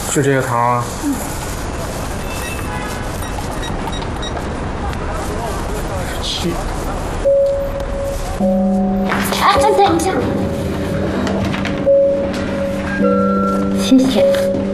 就这个糖啊。去。 哎，等一下，谢谢。